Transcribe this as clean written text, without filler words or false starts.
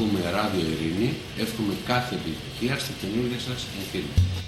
ακούμε Ράδιο Ειρήνη. Εύχομαι κάθε επιτυχία στη καινούργια σας εγχείρηση.